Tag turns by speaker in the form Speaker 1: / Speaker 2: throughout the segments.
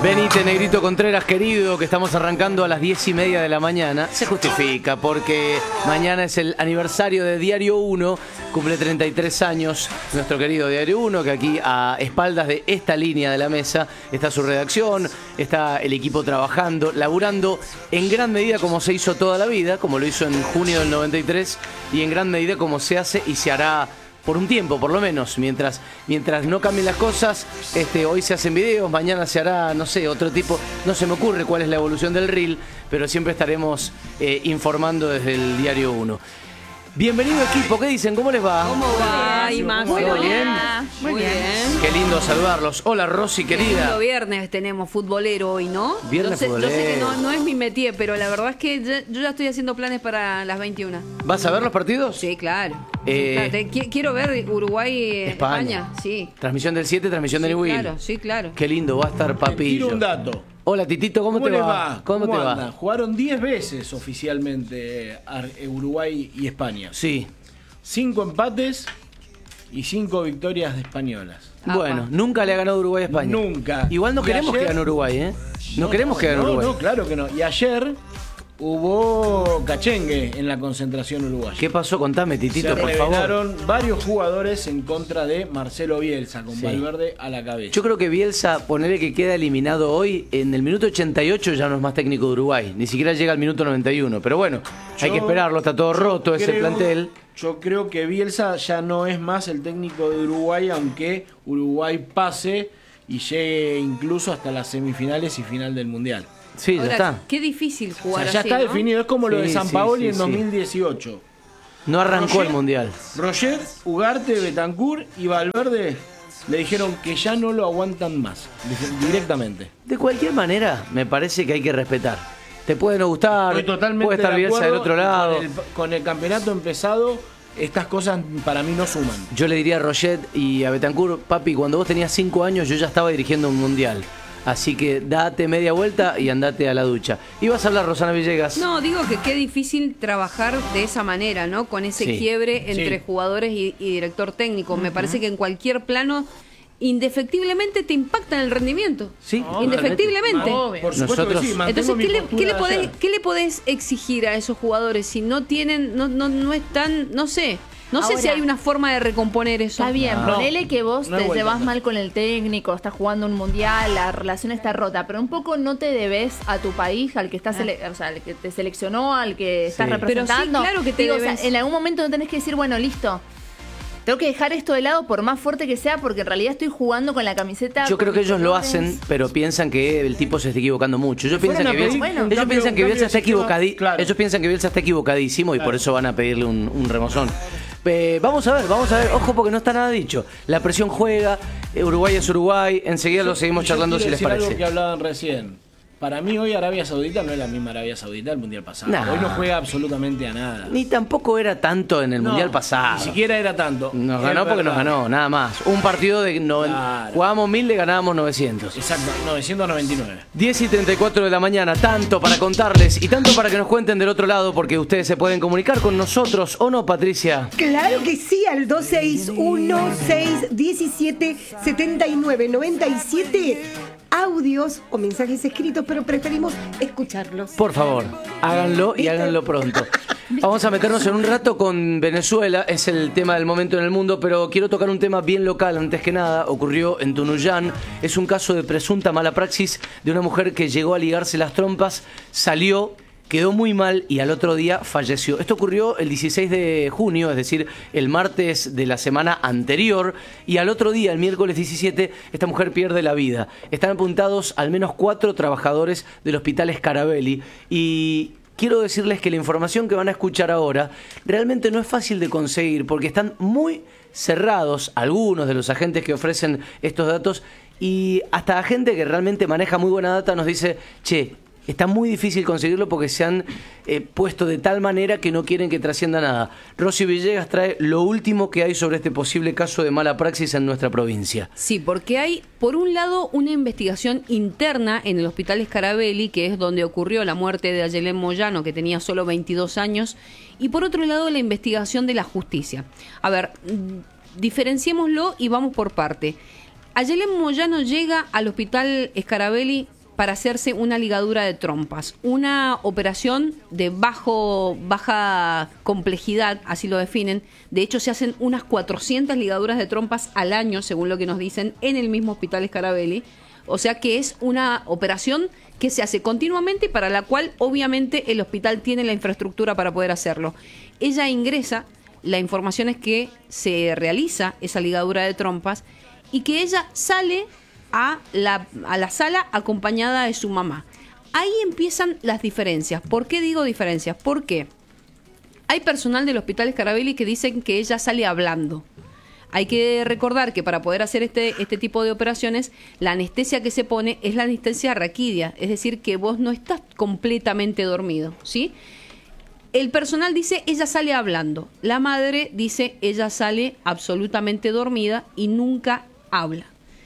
Speaker 1: Venite, Negrito Contreras, querido, que estamos arrancando a las 10:30 de la mañana. Se justifica porque mañana es el aniversario de Diario 1, cumple 33 años nuestro querido Diario 1, que aquí a espaldas de esta línea de la mesa está su redacción, está el equipo trabajando, laburando en gran medida como se hizo toda la vida, como lo hizo en junio del 93, y en gran medida como se hace y se hará por un tiempo, por lo menos, mientras no cambien las cosas. Hoy se hacen videos, mañana se hará, no sé, otro tipo, no se me ocurre cuál es la evolución del reel, pero siempre estaremos informando desde el Diario 1. Bienvenido equipo, ¿qué dicen? ¿Cómo les va?
Speaker 2: ¿Cómo va, Imagen?
Speaker 1: ¿Todo bien?
Speaker 2: Muy bien.
Speaker 1: Qué lindo saludarlos. Hola Rosy, querida.
Speaker 2: Lindo viernes tenemos futbolero hoy, ¿no?
Speaker 1: Viernes futbolero.
Speaker 2: Yo sé que no es mi métier, pero la verdad es que yo ya estoy haciendo planes para las 21.
Speaker 1: ¿Vas a ver los partidos?
Speaker 2: Sí, claro. Quiero ver Uruguay-España. Sí.
Speaker 1: Transmisión del 7, transmisión del Will.
Speaker 2: Claro, sí, claro.
Speaker 1: Qué lindo va a estar Papillo.
Speaker 3: Tiro un dato.
Speaker 1: Hola Titito, ¿cómo te
Speaker 3: les
Speaker 1: va?
Speaker 3: ¿Cómo
Speaker 1: te
Speaker 3: anda?
Speaker 1: va?
Speaker 3: Jugaron 10 veces oficialmente Uruguay y España.
Speaker 1: Sí.
Speaker 3: 5 empates y 5 victorias de españolas.
Speaker 1: Bueno, nunca le ha ganado Uruguay a España.
Speaker 3: Nunca.
Speaker 1: Igual no
Speaker 3: Y
Speaker 1: queremos
Speaker 3: ayer-
Speaker 1: que gane Uruguay, ¿eh? No queremos que gane Uruguay.
Speaker 3: No, claro que no. Y ayer hubo cachengue en la concentración uruguaya.
Speaker 1: ¿Qué pasó? Contame, Titito,
Speaker 3: Se
Speaker 1: por favor.
Speaker 3: rebelaron varios jugadores en contra de Marcelo Bielsa, con
Speaker 1: Sí.
Speaker 3: Valverde a la cabeza.
Speaker 1: Yo creo que Bielsa, ponerle que queda eliminado hoy, en el minuto 88 ya no es más técnico de Uruguay. Ni siquiera llega al minuto 91. Pero bueno, hay que esperarlo, está todo roto ese plantel.
Speaker 3: Yo creo que Bielsa ya no es más el técnico de Uruguay, aunque Uruguay pase y llegue incluso hasta las semifinales y final del Mundial.
Speaker 1: Sí, ya
Speaker 2: Ahora,
Speaker 1: está.
Speaker 2: qué difícil
Speaker 3: O
Speaker 2: jugar
Speaker 3: sea, ya
Speaker 2: así,
Speaker 3: está
Speaker 2: ¿no?
Speaker 3: definido, es como lo de
Speaker 1: Sí,
Speaker 3: San
Speaker 1: sí,
Speaker 3: Paoli
Speaker 1: sí,
Speaker 3: en
Speaker 1: sí.
Speaker 3: 2018.
Speaker 1: No arrancó
Speaker 3: Roger-
Speaker 1: el Mundial.
Speaker 3: Roger, Ugarte, Betancur y Valverde le dijeron que ya no lo aguantan más, directamente.
Speaker 1: De cualquier manera, me parece que hay que respetar. Te puede no gustar,
Speaker 3: Estoy totalmente
Speaker 1: puede estar
Speaker 3: de
Speaker 1: Bielsa
Speaker 3: acuerdo,
Speaker 1: del otro
Speaker 3: y
Speaker 1: lado.
Speaker 3: con el campeonato empezado, estas cosas para mí no suman.
Speaker 1: Yo le diría a Roget y a Betancur, papi, cuando vos tenías 5 años yo ya estaba dirigiendo un Mundial. Así que date media vuelta y andate a la ducha. ¿Ibas a hablar, Rosana Villegas?
Speaker 2: No, digo que qué difícil trabajar de esa manera, ¿no? Con ese
Speaker 1: Sí.
Speaker 2: quiebre entre
Speaker 3: Sí.
Speaker 2: jugadores y director técnico. Me parece que en cualquier plano, indefectiblemente te impacta en el rendimiento.
Speaker 1: Sí,
Speaker 2: Indefectiblemente.
Speaker 3: Por supuesto
Speaker 1: Nosotros-
Speaker 3: que sí, mantengo
Speaker 2: Entonces,
Speaker 3: mi postura de ayer.
Speaker 2: ¿qué le podés exigir a esos jugadores si no tienen, no están, no sé? No sé
Speaker 4: Ahora,
Speaker 2: si hay una forma de recomponer eso.
Speaker 4: Está bien,
Speaker 3: No,
Speaker 4: ponele que vos
Speaker 3: no hay
Speaker 4: te
Speaker 3: vuelta
Speaker 4: llevas
Speaker 3: atrás.
Speaker 4: mal con el técnico, estás jugando un mundial, la relación está rota, pero un poco no te debes a tu país, al que estás o sea, al que te seleccionó, al que estás
Speaker 1: Sí.
Speaker 4: representando.
Speaker 2: Pero sí, claro que te
Speaker 4: Digo, o sea,
Speaker 2: debes.
Speaker 4: en algún momento no tenés que decir, bueno, listo. Tengo que dejar esto de lado por más fuerte que sea, porque en realidad estoy jugando con la camiseta.
Speaker 1: Yo
Speaker 4: con
Speaker 1: creo que
Speaker 4: mis
Speaker 1: ellos lo
Speaker 4: colores.
Speaker 1: hacen, pero piensan que el tipo se está equivocando mucho. Ellos
Speaker 3: Fueron
Speaker 1: piensan
Speaker 3: a
Speaker 1: que
Speaker 3: pedir
Speaker 1: Bielsa,
Speaker 4: bueno,
Speaker 3: un
Speaker 1: ellos
Speaker 3: cambio-
Speaker 1: piensan que
Speaker 3: un
Speaker 1: Bielsa está
Speaker 3: cambio de sistema,
Speaker 1: equivocadísimo.
Speaker 3: claro.
Speaker 1: Ellos piensan que Bielsa está equivocadísimo y por
Speaker 3: Claro.
Speaker 1: eso van a pedirle un remozón. Vamos a ver, ojo porque no está nada dicho. La presión juega, Uruguay es Uruguay, enseguida lo seguimos
Speaker 3: Yo
Speaker 1: charlando
Speaker 3: quiero
Speaker 1: si les
Speaker 3: decir algo
Speaker 1: parece.
Speaker 3: que hablaban recién. Para mí hoy Arabia Saudita no es la misma Arabia Saudita del Mundial pasado.
Speaker 1: Nah.
Speaker 3: Hoy no juega absolutamente a nada.
Speaker 1: Ni tampoco era tanto en el
Speaker 3: No,
Speaker 1: Mundial pasado.
Speaker 3: Ni siquiera era tanto.
Speaker 1: Nos
Speaker 3: Es
Speaker 1: ganó porque nos
Speaker 3: verdad.
Speaker 1: ganó, nada más. Un partido de
Speaker 3: Claro.
Speaker 1: jugábamos 1000, le ganábamos 900.
Speaker 3: Exacto, 999.
Speaker 1: 10:34 de la mañana, tanto para contarles y tanto para que nos cuenten del otro lado, porque ustedes se pueden comunicar con nosotros, ¿o no, Patricia?
Speaker 5: Claro que sí, al 261-617-7997. Audios o mensajes escritos, pero preferimos escucharlos.
Speaker 1: Por favor, háganlo y háganlo pronto. Vamos a meternos en un rato con Venezuela, es el tema del momento en el mundo, pero quiero tocar un tema bien local antes que nada. Ocurrió en Tunuyán, es un caso de presunta mala praxis de una mujer que llegó a ligarse las trompas, salió, quedó muy mal y al otro día falleció. Esto ocurrió el 16 de junio, es decir, el martes de la semana anterior, y al otro día, el miércoles 17, esta mujer pierde la vida. Están apuntados al menos 4 trabajadores del hospital Scarabelli y quiero decirles que la información que van a escuchar ahora realmente no es fácil de conseguir porque están muy cerrados algunos de los agentes que ofrecen estos datos y hasta gente que realmente maneja muy buena data nos dice, che, está muy difícil conseguirlo porque se han puesto de tal manera que no quieren que trascienda nada. Rosy Villegas trae lo último que hay sobre este posible caso de mala praxis en nuestra provincia.
Speaker 2: Sí, porque hay, por un lado, una investigación interna en el Hospital Scarabelli, que es donde ocurrió la muerte de Ayelén Moyano, que tenía solo 22 años, y por otro lado, la investigación de la justicia. A ver, diferenciémoslo y vamos por parte. Ayelén Moyano llega al Hospital Scarabelli para hacerse una ligadura de trompas. Una operación de baja complejidad, así lo definen. De hecho, se hacen unas 400 ligaduras de trompas al año, según lo que nos dicen, en el mismo Hospital Scarabelli. O sea que es una operación que se hace continuamente y para la cual, obviamente, el hospital tiene la infraestructura para poder hacerlo. Ella ingresa, la información es que se realiza esa ligadura de trompas y que ella sale a la sala acompañada de su mamá. Ahí empiezan las diferencias. ¿Por qué digo diferencias? Porque hay personal del Hospital Scarabelli que dicen que ella sale hablando. Hay que recordar que para poder hacer este tipo de operaciones, la anestesia que se pone es la anestesia raquídea, es decir, que vos no estás completamente dormido, ¿sí? El personal dice, ella sale hablando. La madre dice, ella sale absolutamente dormida y nunca habla.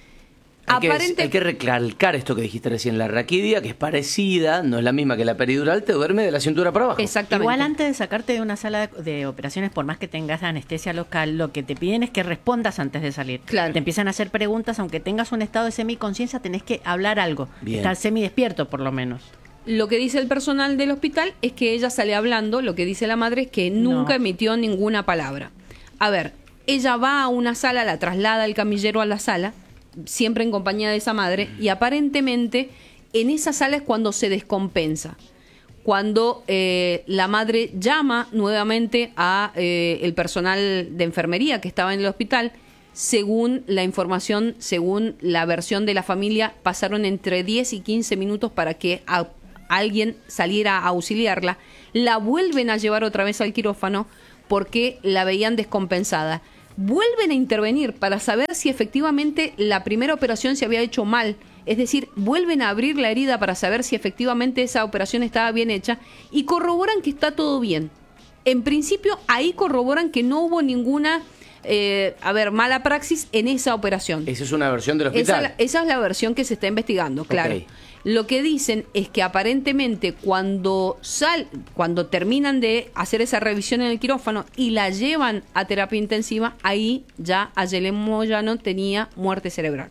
Speaker 1: Hay que recalcar esto que dijiste recién, la raquidia, que es parecida, no es la misma que la peridural, te duerme de la cintura para abajo.
Speaker 2: Exactamente.
Speaker 6: Igual antes de sacarte de una sala de operaciones, por más que tengas anestesia local, lo que te piden es que respondas antes de salir.
Speaker 2: Claro.
Speaker 6: Te empiezan a hacer preguntas, aunque tengas un estado de semiconsciencia, tenés que hablar algo.
Speaker 1: Bien.
Speaker 6: Estar semidespierto, por lo menos.
Speaker 2: Lo que dice el personal del hospital es que ella sale hablando, lo que dice la madre es que nunca emitió ninguna palabra. A ver, ella va a una sala, la traslada el camillero a la sala, siempre en compañía de esa madre, y aparentemente en esa sala es cuando se descompensa. Cuando la madre llama nuevamente a el personal de enfermería que estaba en el hospital, según la información, según la versión de la familia, pasaron entre 10 y 15 minutos para que alguien saliera a auxiliarla. La vuelven a llevar otra vez al quirófano porque la veían descompensada. Vuelven a intervenir para saber si efectivamente la primera operación se había hecho mal. Es decir, vuelven a abrir la herida para saber si efectivamente esa operación estaba bien hecha y corroboran que está todo bien. En principio, ahí corroboran que no hubo ninguna mala praxis en esa operación.
Speaker 1: Esa es una versión del hospital.
Speaker 2: Esa es la versión que se está investigando, claro.
Speaker 1: Okay.
Speaker 2: Lo que dicen es que aparentemente cuando terminan de hacer esa revisión en el quirófano y la llevan a terapia intensiva, ahí ya Ayelen Moyano tenía muerte cerebral.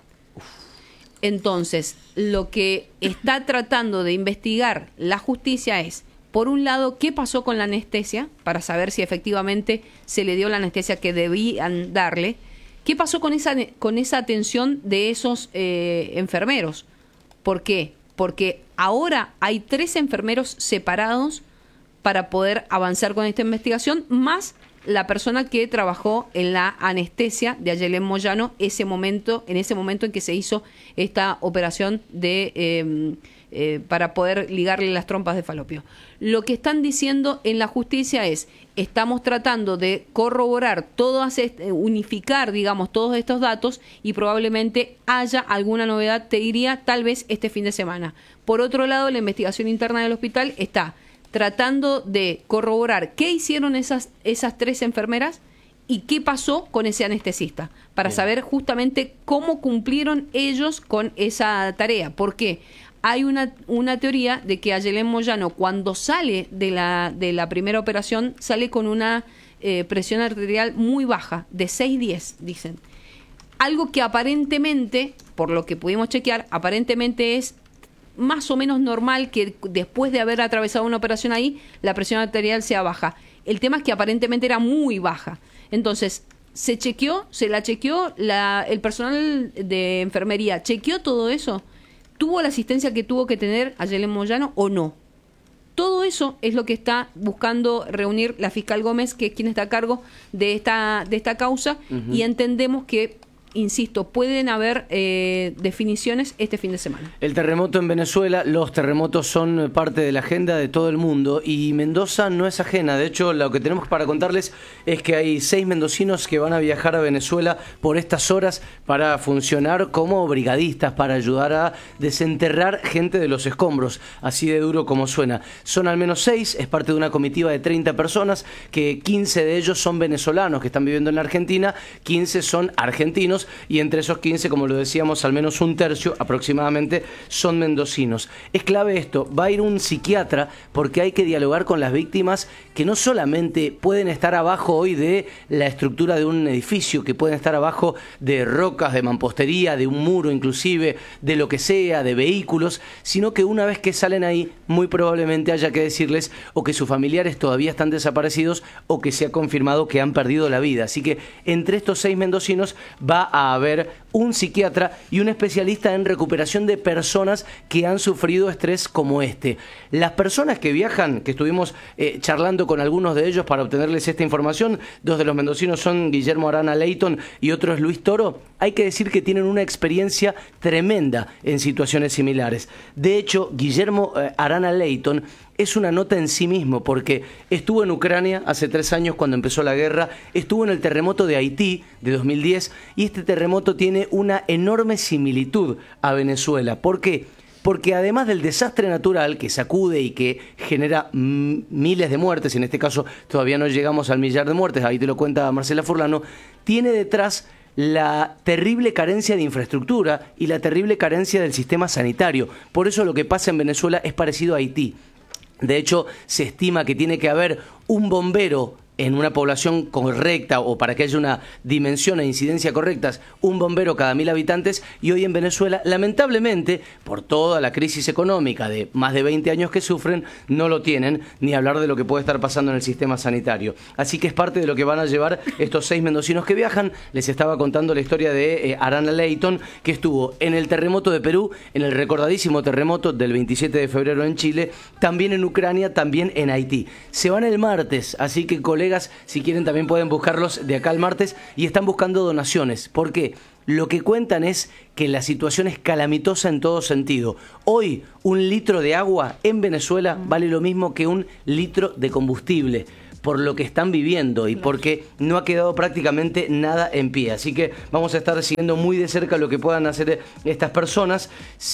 Speaker 2: Entonces, lo que está tratando de investigar la justicia es, por un lado, qué pasó con la anestesia, para saber si efectivamente se le dio la anestesia que debían darle. ¿Qué pasó con esa atención de esos enfermeros? ¿Por qué? Porque ahora hay 3 enfermeros separados para poder avanzar con esta investigación, más la persona que trabajó en la anestesia de Ayelen Moyano en ese momento en que se hizo esta operación para poder ligarle las trompas de falopio. Lo que están diciendo en la justicia es, estamos tratando de corroborar, unificar, digamos, todos estos datos y probablemente haya alguna novedad, te diría, tal vez este fin de semana. Por otro lado, la investigación interna del hospital está tratando de corroborar qué hicieron esas 3 enfermeras y qué pasó con ese anestesista, para saber justamente cómo cumplieron ellos con esa tarea. ¿Por qué? Hay una teoría de que Ayelen Moyano, cuando sale de la primera operación, sale con una presión arterial muy baja, de 6-10, dicen. Algo que aparentemente, por lo que pudimos chequear, aparentemente es más o menos normal que después de haber atravesado una operación ahí, la presión arterial sea baja. El tema es que aparentemente era muy baja. Entonces, se la chequeó, el personal de enfermería chequeó todo eso. ¿Tuvo la asistencia que tuvo que tener Ayelen Moyano o no? Todo eso es lo que está buscando reunir la fiscal Gómez, que es quien está a cargo de esta causa, y entendemos que, insisto, pueden haber definiciones este fin de semana.
Speaker 1: El terremoto en Venezuela, los terremotos son parte de la agenda de todo el mundo y Mendoza no es ajena. De hecho, lo que tenemos para contarles es que hay 6 mendocinos que van a viajar a Venezuela por estas horas para funcionar como brigadistas, para ayudar a desenterrar gente de los escombros, así de duro como suena. Son al menos 6, es parte de una comitiva de 30 personas, que 15 de ellos son venezolanos que están viviendo en la Argentina, 15 son argentinos, fallecidos, y entre esos 15, como lo decíamos, al menos un tercio aproximadamente son mendocinos. Es clave esto, va a ir un psiquiatra porque hay que dialogar con las víctimas que no solamente pueden estar abajo hoy de la estructura de un edificio, que pueden estar abajo de rocas, de mampostería, de un muro inclusive, de lo que sea, de vehículos, sino que una vez que salen ahí, muy probablemente haya que decirles o que sus familiares todavía están desaparecidos o que se ha confirmado que han perdido la vida. Así que entre estos 6 mendocinos va a haber un psiquiatra y un especialista en recuperación de personas que han sufrido estrés como este. Las personas que viajan, que estuvimos charlando con algunos de ellos para obtenerles esta información, 2 de los mendocinos son Guillermo Arana Leyton y otro es Luis Toro, hay que decir que tienen una experiencia tremenda en situaciones similares. De hecho, Guillermo Arana Leyton es una nota en sí mismo porque estuvo en Ucrania hace 3 años cuando empezó la guerra, estuvo en el terremoto de Haití de 2010 y este terremoto tiene una enorme similitud a Venezuela. ¿Por qué? Porque además del desastre natural que sacude y que genera miles de muertes, en este caso todavía no llegamos al 1.000.000 de muertes, ahí te lo cuenta Marcela Furlano, tiene detrás la terrible carencia de infraestructura y la terrible carencia del sistema sanitario. Por eso lo que pasa en Venezuela es parecido a Haití. De hecho, se estima que tiene que haber un bombero en una población correcta o para que haya una dimensión e incidencia correctas, un bombero cada 1.000 habitantes, y hoy en Venezuela, lamentablemente, por toda la crisis económica de más de 20 años que sufren, no lo tienen, ni hablar de lo que puede estar pasando en el sistema sanitario. Así que es parte de lo que van a llevar estos 6 mendocinos que viajan. Les estaba contando la historia de Arana Leyton, que estuvo en el terremoto de Perú, en el recordadísimo terremoto del 27 de febrero en Chile, también en Ucrania, también en Haití. Se van el martes, así que colegas, si quieren también pueden buscarlos de acá al martes, y están buscando donaciones. ¿Por qué? Lo que cuentan es que la situación es calamitosa en todo sentido. Hoy, 1 litro de agua en Venezuela vale lo mismo que 1 litro de combustible, por lo que están viviendo y porque no ha quedado prácticamente nada en pie. Así que vamos a estar siguiendo muy de cerca lo que puedan hacer estas personas.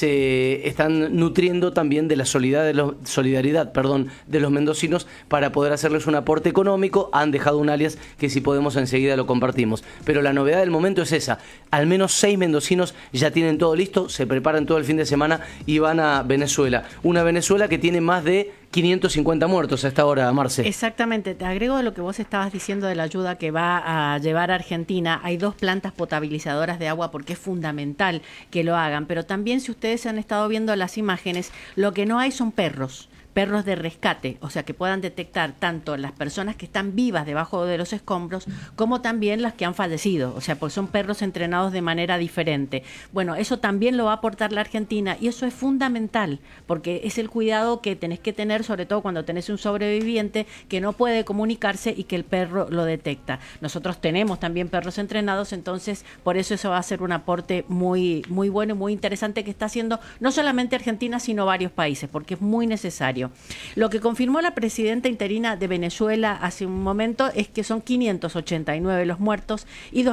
Speaker 1: Se están nutriendo también de la solidaridad de los mendocinos para poder hacerles un aporte económico. Han dejado un alias que si podemos enseguida lo compartimos. Pero la novedad del momento es esa. Al menos 6 mendocinos ya tienen todo listo, se preparan todo el fin de semana y van a Venezuela. Una Venezuela que tiene más de 550 muertos a esta hora, Marce.
Speaker 6: Exactamente. Te agrego de lo que vos estabas diciendo de la ayuda que va a llevar a Argentina. Hay 2 plantas potabilizadoras de agua porque es fundamental que lo hagan. Pero también, si ustedes han estado viendo las imágenes, lo que no hay son perros de rescate, o sea, que puedan detectar tanto las personas que están vivas debajo de los escombros como también las que han fallecido, o sea, porque son perros entrenados de manera diferente. Bueno, eso también lo va a aportar la Argentina y eso es fundamental porque es el cuidado que tenés que tener, sobre todo cuando tenés un sobreviviente que no puede comunicarse y que el perro lo detecta. Nosotros tenemos también perros entrenados, entonces por eso va a ser un aporte muy, muy bueno y muy interesante que está haciendo no solamente Argentina, sino varios países, porque es muy necesario. Lo que confirmó la presidenta interina de Venezuela hace un momento es que son 589 los muertos y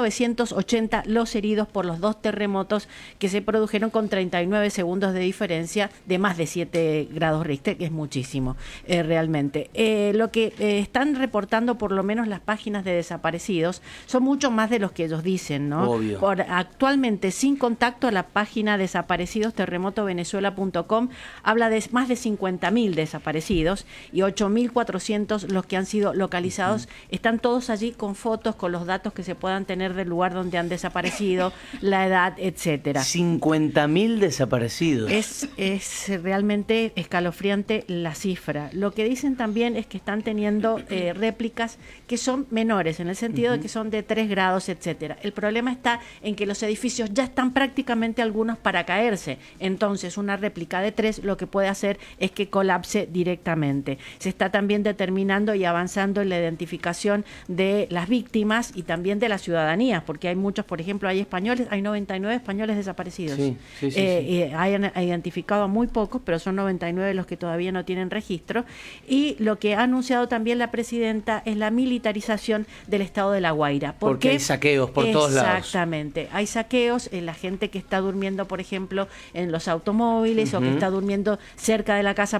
Speaker 6: 2.980 los heridos por los 2 terremotos que se produjeron con 39 segundos de diferencia de más de 7 grados Richter, que es muchísimo realmente. Lo que están reportando por lo menos las páginas de desaparecidos son mucho más de los que ellos dicen, ¿no?
Speaker 1: Obvio.
Speaker 6: Actualmente, sin contacto, la página desaparecidos terremotovenezuela.com habla de más de 50.000 desaparecidos y 8.400 los que han sido localizados. Están todos allí con fotos, con los datos que se puedan tener del lugar donde han desaparecido, la edad, etcétera.
Speaker 1: 50.000 desaparecidos.
Speaker 6: Es realmente escalofriante la cifra. Lo que dicen también es que están teniendo réplicas que son menores, en el sentido de que son de 3 grados, etcétera. El problema está en que los edificios ya están prácticamente algunos para caerse. Entonces, una réplica de 3 lo que puede hacer es que colapse directamente. Se está también determinando y avanzando en la identificación de las víctimas y también de la ciudadanía, porque hay muchos, por ejemplo, hay 99 españoles desaparecidos. Sí. Hayan identificado a muy pocos, pero son 99 los que todavía no tienen registro. Y lo que ha anunciado también la presidenta es la militarización del estado de La Guaira.
Speaker 1: Porque hay saqueos por todos lados.
Speaker 6: Exactamente. Hay saqueos en la gente que está durmiendo, por ejemplo, en los automóviles o que está durmiendo cerca de la casa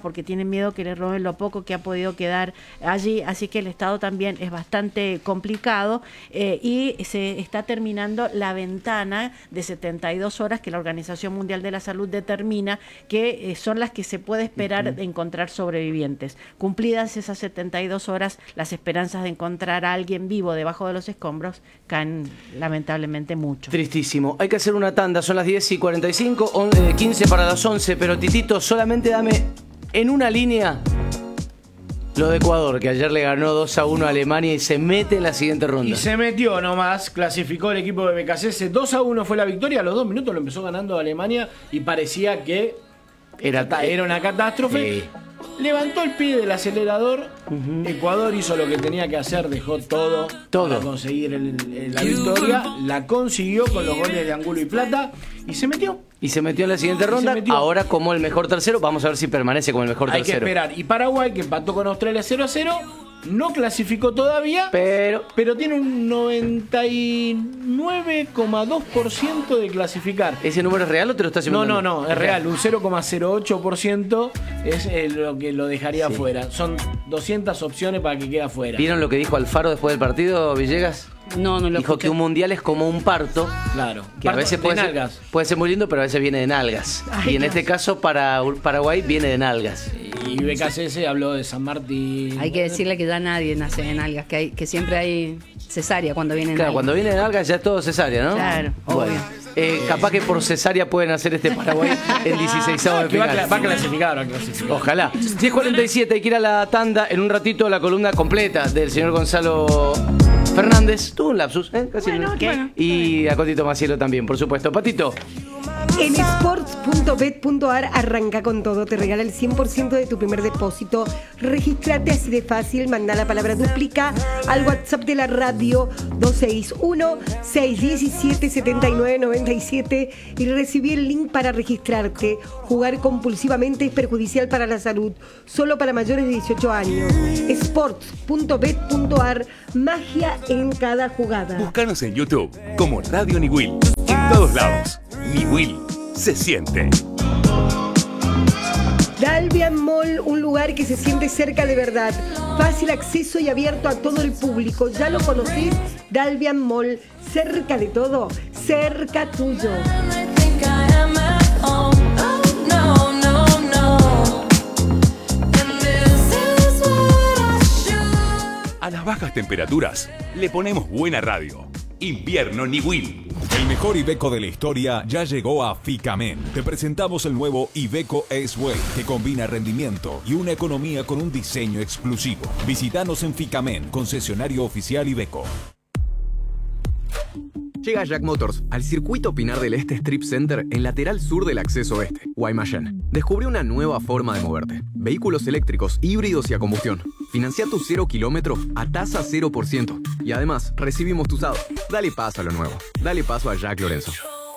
Speaker 6: porque tienen miedo que le roben lo poco que ha podido quedar allí, así que el estado también es bastante complicado y se está terminando la ventana de 72 horas que la Organización Mundial de la Salud determina que son las que se puede esperar de encontrar sobrevivientes. Cumplidas esas 72 horas, las esperanzas de encontrar a alguien vivo debajo de los escombros caen lamentablemente mucho.
Speaker 1: Tristísimo. Hay que hacer una tanda, son las 10:45, 15 para las 11, pero Titito, solamente dame en una línea lo de Ecuador, que ayer le ganó 2-1 a Alemania y se mete en la siguiente ronda.
Speaker 3: Y se metió nomás, clasificó el equipo de BKC, 2-1 fue la victoria, a los 2 minutos lo empezó ganando Alemania y parecía que era una catástrofe.
Speaker 1: Sí.
Speaker 3: Levantó el pie del acelerador, Ecuador hizo lo que tenía que hacer, dejó todo para conseguir la victoria, la consiguió con los goles de Angulo y Plata y se metió.
Speaker 1: Y se metió en la siguiente ronda, ahora como el mejor tercero, vamos a ver si permanece como el mejor tercero.
Speaker 3: Hay que esperar. Y Paraguay, que empató con Australia 0-0, no clasificó todavía, pero tiene un 99,2% de clasificar.
Speaker 1: ¿Ese número es real o te lo estás inventando?
Speaker 3: No, es real. Un 0,08% es lo que lo dejaría afuera. Son 200 opciones para que quede afuera.
Speaker 1: ¿Vieron lo que dijo Alfaro después del partido, Villegas?
Speaker 2: No lo
Speaker 1: Dijo
Speaker 2: escuché.
Speaker 1: que un mundial es como un parto.
Speaker 3: Claro.
Speaker 1: Que a veces puede ser muy lindo, pero a veces viene de nalgas. Y en este caso, para Paraguay viene de nalgas.
Speaker 3: Y BKC habló de San Martín.
Speaker 2: Hay que decirle que ya nadie nace en algas, que siempre hay cesárea cuando vienen
Speaker 1: Claro,
Speaker 2: algas.
Speaker 1: cuando viene de nalgas ya es todo cesárea, ¿no?
Speaker 2: Claro,
Speaker 1: bueno. Capaz que por cesárea pueden hacer este Paraguay el 16º de final.
Speaker 3: Va a clasificar.
Speaker 1: Ojalá. 10:47, hay que ir a la tanda. En un ratito la columna completa del señor Gonzalo Fernández. Tuvo un lapsus, casi.
Speaker 6: Bueno.
Speaker 1: Y a Cotito Macielo también, por supuesto. Patito.
Speaker 5: En sports.bet.ar arranca con todo, te regala el 100% de tu primer depósito. Regístrate así de fácil, manda la palabra duplica al WhatsApp de la radio 261-617-7997 y recibí el link para registrarte. Jugar compulsivamente es perjudicial para la salud, solo para mayores de 18 años. Sports.bet.ar, magia en cada jugada.
Speaker 7: Búscanos en YouTube como Radio Niwil. En todos lados. Niwil se siente.
Speaker 5: Dalvian Mall, un lugar que se siente cerca de verdad. Fácil acceso y abierto a todo el público. ¿Ya lo conocés? Dalvian Mall, cerca de todo, cerca tuyo.
Speaker 7: A las bajas temperaturas le ponemos buena radio. Invierno Niwil.
Speaker 8: El mejor Iveco de la historia ya llegó a Ficamen. Te presentamos el nuevo Iveco S-Way, que combina rendimiento y una economía con un diseño exclusivo. Visítanos en Ficamen, concesionario oficial Iveco.
Speaker 9: Llega Jack Motors al circuito Pinar del Este Strip Center en lateral sur del acceso este, Guaymallén. Descubre una nueva forma de moverte. Vehículos eléctricos, híbridos y a combustión. Financia tus 0 kilómetros a tasa 0%. Y además, recibimos tu usado. Dale paso a lo nuevo. Dale paso a Jack Lorenzo.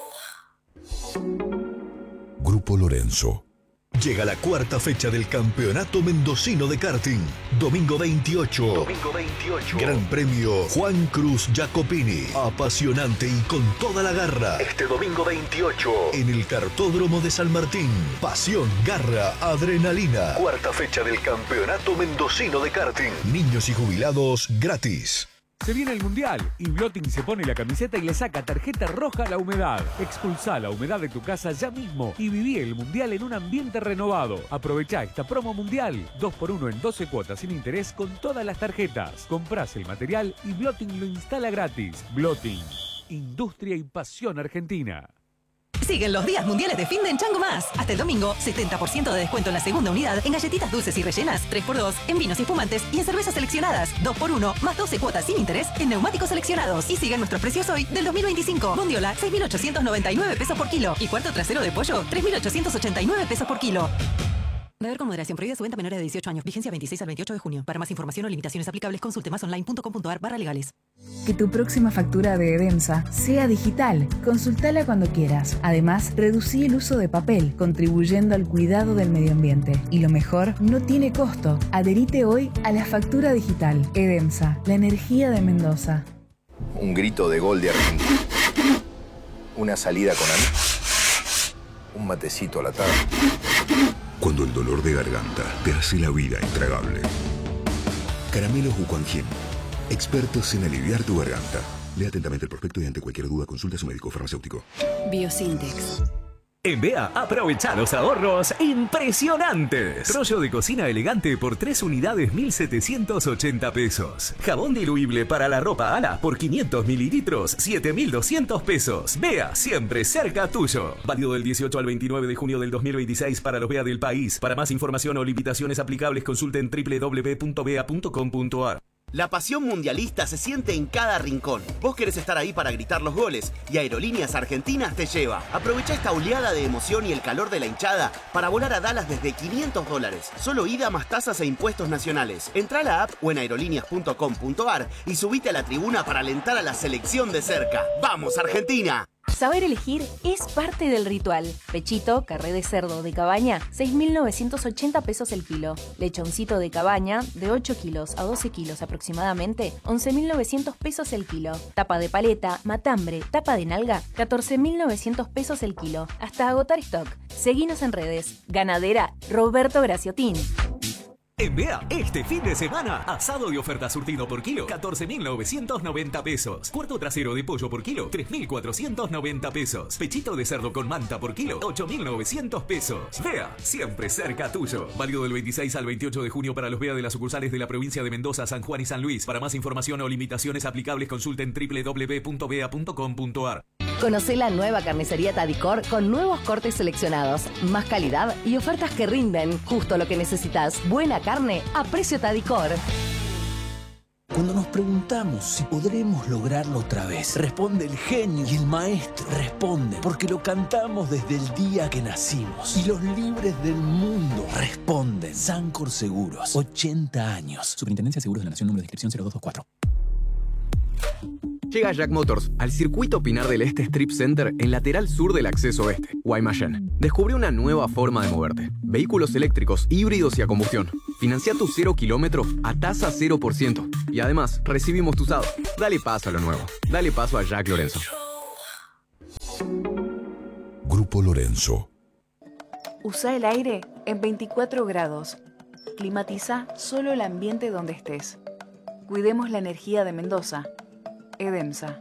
Speaker 10: Grupo Lorenzo. Llega la cuarta fecha del Campeonato Mendocino de Karting. Domingo 28. Gran Premio Juan Cruz Jacopini. Apasionante y con toda la garra. Este domingo 28. En el Kartódromo de San Martín. Pasión, garra, adrenalina. Cuarta fecha del Campeonato Mendocino de Karting. Niños y jubilados gratis.
Speaker 11: Se viene el Mundial y Blotting se pone la camiseta y le saca tarjeta roja a la humedad. Expulsá la humedad de tu casa ya mismo y viví el Mundial en un ambiente renovado. Aprovechá esta promo Mundial. 2x1 en 12 cuotas sin interés con todas las tarjetas. Comprás el material y Blotting lo instala gratis. Blotting. Industria y pasión argentina.
Speaker 12: Siguen los días mundiales de fin de en Chango Más. Hasta el domingo, 70% de descuento en la segunda unidad en galletitas dulces y rellenas, 3x2, en vinos y espumantes y en cervezas seleccionadas, 2x1, más 12 cuotas sin interés en neumáticos seleccionados. Y siguen nuestros precios hoy del 2025. Bondiola, 6.899 pesos por kilo. Y cuarto trasero de pollo, 3.889 pesos por kilo. Beber con moderación. Prohibida su venta a menores de 18 años. Vigencia 26 al 28 de junio. Para más información o limitaciones aplicables, consulte masonline.com.ar/legales.
Speaker 13: Que tu próxima factura de Edemsa sea digital. Consultala cuando quieras. Además, reducí el uso de papel, contribuyendo al cuidado del medio ambiente. Y lo mejor, no tiene costo. Adherite hoy a la factura digital. Edemsa, la energía de Mendoza.
Speaker 14: Un grito de gol de Argentina. Una salida con amigos. Un matecito a la tarde.
Speaker 10: Cuando el dolor de garganta te hace la vida intragable. Caramelos Wuquanjin, expertos en aliviar tu garganta. Lea atentamente el prospecto y ante cualquier duda consulta a su médico farmacéutico.
Speaker 15: Biosintex. En BEA, aprovecha los ahorros impresionantes. Rollo de cocina elegante por 3 unidades, 1.780 pesos. Jabón diluible para la ropa Ala por 500 mililitros, 7.200 pesos. BEA, siempre cerca tuyo. Válido del 18 al 29 de junio del 2026 para los BEA del país. Para más información o limitaciones aplicables, consulten www.bea.com.ar.
Speaker 16: La pasión mundialista se siente en cada rincón. Vos querés estar ahí para gritar los goles y Aerolíneas Argentinas te lleva. Aprovecha esta oleada de emoción y el calor de la hinchada para volar a Dallas desde $500. Solo ida más tasas e impuestos nacionales. Entrá a la app o en aerolíneas.com.ar y subite a la tribuna para alentar a la selección de cerca. ¡Vamos, Argentina!
Speaker 17: Saber elegir es parte del ritual. Pechito, carré de cerdo de cabaña, 6.980 pesos el kilo. Lechoncito de cabaña, de 8 kilos a 12 kilos aproximadamente, 11.900 pesos el kilo. Tapa de paleta, matambre, tapa de nalga, 14.900 pesos el kilo. Hasta agotar stock. Seguinos en redes. Ganadera Roberto Graciotín.
Speaker 15: En BEA, este fin de semana, asado de oferta surtido por kilo, 14.990 pesos. Cuarto trasero de pollo por kilo, 3.490 pesos. Pechito de cerdo con manta por kilo, 8.900 pesos. BEA, siempre cerca tuyo. Válido del 26 al 28 de junio para los BEA de las sucursales de la provincia de Mendoza, San Juan y San Luis. Para más información o limitaciones aplicables, consulten www.bea.com.ar.
Speaker 18: Conocé la nueva carnicería Tadicor con nuevos cortes seleccionados, más calidad y ofertas que rinden. Justo lo que necesitas. Buena carne a precio Tadicor.
Speaker 19: Cuando nos preguntamos si podremos lograrlo otra vez, responde el genio y el maestro. Responde porque lo cantamos desde el día que nacimos. Y los libres del mundo responden. Sancor Seguros, 80 años.
Speaker 20: Superintendencia de Seguros de la Nación, número de inscripción 0224.
Speaker 9: Llega Jack Motors al circuito Pinar del Este Strip Center en lateral sur del acceso oeste, Guaymallén. Descubre una nueva forma de moverte. Vehículos eléctricos, híbridos y a combustión. Financia tu 0 kilómetro a tasa 0%. Y además, recibimos tu usado. Dale paso a lo nuevo. Dale paso a Jack Lorenzo.
Speaker 10: Grupo Lorenzo.
Speaker 13: Usa el aire en 24 grados. Climatiza solo el ambiente donde estés. Cuidemos la energía de Mendoza. Edemsa.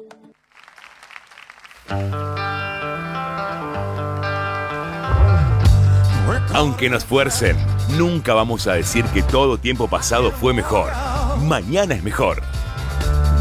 Speaker 7: Aunque nos fuercen, nunca vamos a decir que todo tiempo pasado fue mejor. Mañana es mejor.